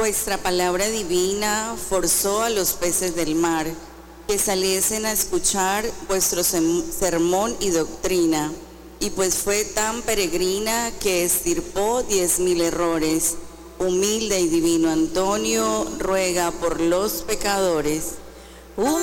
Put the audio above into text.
vuestra palabra divina forzó a los peces del mar que saliesen a escuchar vuestro sermón y doctrina, y pues fue tan peregrina que extirpó 10.000 errores. Humilde y divino Antonio, ruega por los pecadores.